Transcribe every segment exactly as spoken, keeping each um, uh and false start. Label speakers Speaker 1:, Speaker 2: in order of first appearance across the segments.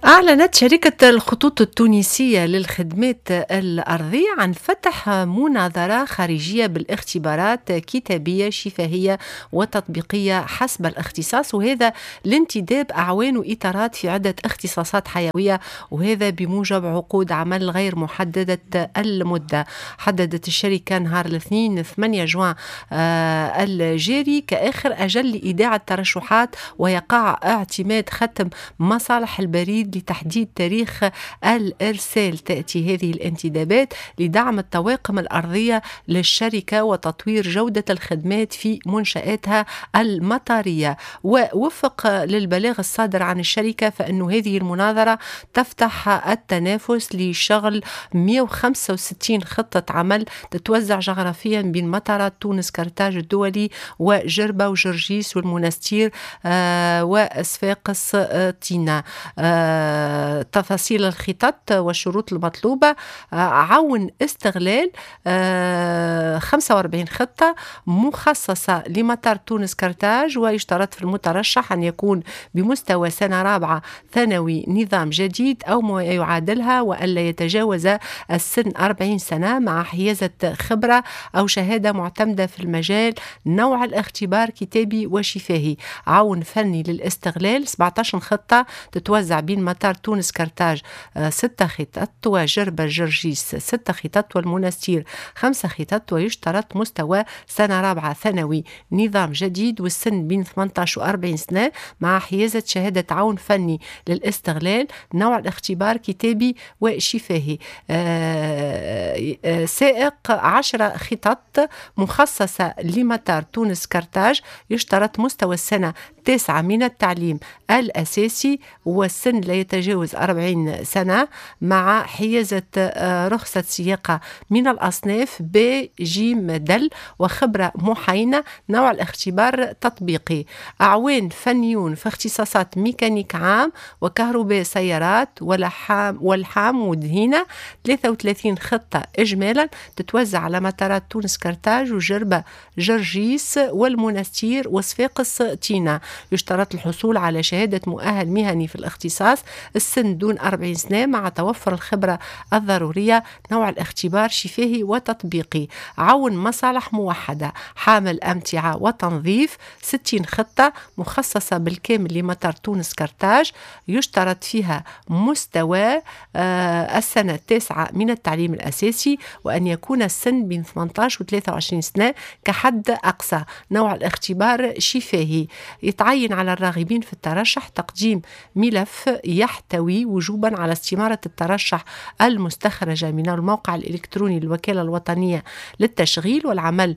Speaker 1: أعلنت شركة الخطوط التونسية للخدمات الأرضية عن فتح مناظرة خارجية بالاختبارات كتابية شفهية وتطبيقية حسب الاختصاص، وهذا لانتداب أعوان وإطارات في عدة اختصاصات حيوية، وهذا بموجب عقود عمل غير محددة المدة. حددت الشركة نهار الاثنين ثمانية جوان آه الجاري كآخر أجل لإيداع الترشحات، ويقع اعتماد ختم مصالح البريد لتحديد تاريخ الإرسال. تأتي هذه الانتدابات لدعم الطواقم الأرضية للشركة وتطوير جودة الخدمات في منشآتها المطارية. ووفق للبلاغ الصادر عن الشركة فإن هذه المناظرة تفتح التنافس لشغل مئة وخمسة وستين خطة عمل تتوزع جغرافيا بين مطارات تونس كرتاج الدولي وجربة وجرجيس والمنستير آه وصفاقس آه تينا. آه تفاصيل الخطط والشروط المطلوبة: آه عون استغلال آه خمسة وأربعين خطة مخصصة لمطار تونس كرتاج، ويشترط في المترشح أن يكون بمستوى سنة رابعة ثانوي نظام جديد أو ما يعادلها، وألا يتجاوز السن أربعين سنة مع حيازة خبرة أو شهادة معتمدة في المجال. نوع الاختبار كتابي وشفاهي. عون فني للاستغلال سبعة عشر خطة تتوزع بين مطار تونس كرتاج آه ستة خطط، وجربة جرجيس ستة خطط، والمنستير خمسة خطط، ويشترط مستوى سنة رابعة ثانوي نظام جديد والسن بين ثمانية عشر و أربعين سنة مع حيازة شهادة عون فني للاستغلال. نوع الاختبار كتابي وشفاهي. آه آه سائق عشرة خطط مخصصة لمطار تونس كرتاج، يشترط مستوى السنة تسعة من التعليم الأساسي والسن لا يتجاوز أربعين سنة مع حيازة رخصة سياقة من الأصناف ب ج د وخبرة محاينة. نوع الاختبار تطبيقي. أعوان فنيون في اختصاصات ميكانيك عام وكهرباء سيارات ولحام والحام ودهينة، ثلاثة وثلاثين خطة إجمالا تتوزع على مطارات تونس كرتاج وجربة جرجيس والمنستير وصفاقس تينا. يشترط الحصول على شهادة مؤهل مهني في الاختصاص، السن دون أربعين سنة مع توفر الخبرة الضرورية. نوع الاختبار شفاهي وتطبيقي. عون مصالح موحدة حامل أمتعة وتنظيف ستين خطة مخصصة بالكامل لمطار تونس كرتاج، يشترط فيها مستوى آه السنة التاسعة من التعليم الأساسي، وأن يكون السن بين ثمانية عشر و ثلاثة وعشرين سنة كحد أقصى. نوع الاختبار شفاهي. يتعين على الراغبين في الترشح تقديم ملف يحتوي وجوبا على استمارة الترشح المستخرجة من الموقع الإلكتروني للوكالة الوطنية للتشغيل والعمل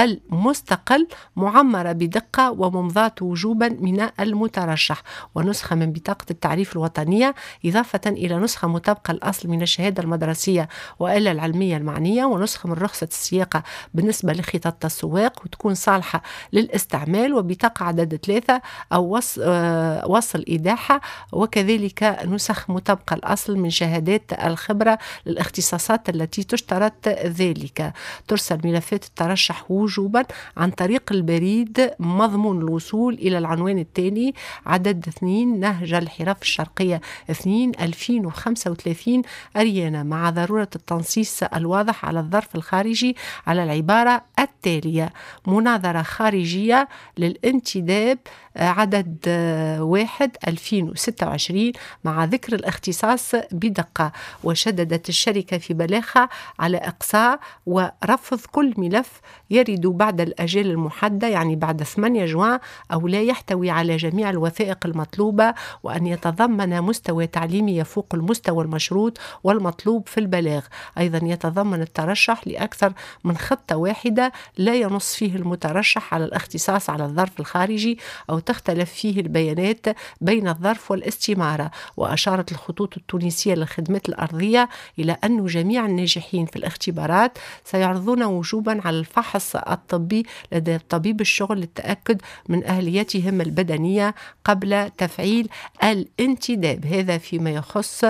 Speaker 1: المستقل، معمرة بدقة وممضاة وجوبا من المترشح، ونسخة من بطاقة التعريف الوطنية، إضافة إلى نسخة مطابقة الأصل من الشهادة المدرسية وإلا العلمية المعنية، ونسخة من رخصة السياقة بالنسبة لخطط السواق وتكون صالحة للاستعمال، وبطاقة عدد ثلاثة أو وص... آه... وصل إيداحة، وكذلك نسخ مطابقة الأصل من شهادات الخبرة للاختصاصات التي تشترط ذلك. ترسل ملفات الترشح وجوبا عن طريق البريد مضمون الوصول إلى العنوان التالي: عدد اثنين نهج الحرف الشرقية اثنين ألفين وخمسة وثلاثين أريانا، مع ضرورة التنصيص الواضح على الظرف الخارجي على العبارة التالية: مناظرة خارجية للانتداب عدد واحد ألفين وستة وعشرين مع ذكر الاختصاص بدقة. وشددت الشركة في بلاغها على إقصاء ورفض كل ملف يرد بعد الأجال المحددة، يعني بعد ثمانية جوان، أو لا يحتوي على جميع الوثائق المطلوبة، وأن يتضمن مستوى تعليمي يفوق المستوى المشروط والمطلوب في البلاغ. أيضا يتضمن الترشح لأكثر من خطة واحدة لا ينص فيه المترشح على الاختصاص على الظرف الخارجي أو تختلف فيه البيانات بين الظرف والاستمارة. وأشارت الخطوط التونسية للخدمات الأرضية إلى أن جميع الناجحين في الاختبارات سيعرضون وجوبا على الفحص الطبي لدى طبيب الشغل للتأكد من أهليتهم البدنية قبل تفعيل الانتداب. هذا فيما يخص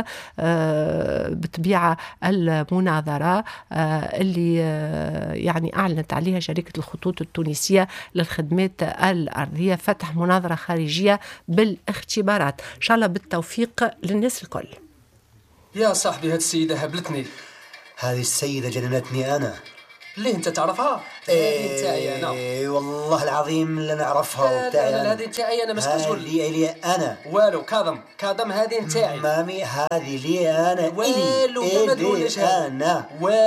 Speaker 1: بطبيعة المناظرة اللي يعني أعلنت عليها شركة الخطوط التونسية للخدمات الأرضية، فتح مناظرة خارجية بالاختبارات. إن شاء الله بالتوفيق. التوفيق للناس الكل.
Speaker 2: يا صاحبي هاد السيدة هبلتني.
Speaker 3: هذه السيدة جننتني أنا.
Speaker 2: ليه انت تعرفها؟ هذه نتاعي انا.
Speaker 3: اي والله العظيم لا نعرفها.
Speaker 2: لا لا لا هذه نتاعي انا. ما تقول
Speaker 3: هذه لي انا.
Speaker 2: والو كاظم كاظم هذه نتاعي
Speaker 3: مامي. هذه لي انا.
Speaker 2: والو ما تقولش
Speaker 3: انا.